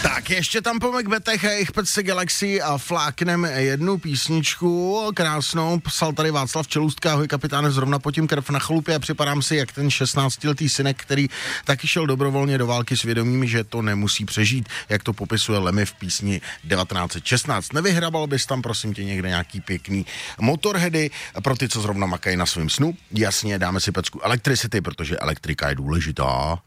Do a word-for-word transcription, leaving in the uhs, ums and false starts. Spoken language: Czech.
Tak ještě tam po Macbethech a jejich pecce Galaxy a fláknem jednu písničku krásnou. Psal tady Václav Čelůstka, ahoj kapitáne, zrovna potím krv na chalupě a připadám si jak ten šestnáctiletý synek, který taky šel dobrovolně do války s vědomím, že to nemusí přežít, jak to popisuje Lemmy v písni devatenáct set šestnáct. Nevyhrabal bys tam prosím tě někde nějaký pěkný Motorheady pro ty, co zrovna makají na svým snu? Jasně, dáme si pecku Electricity, protože elektrika je důležitá.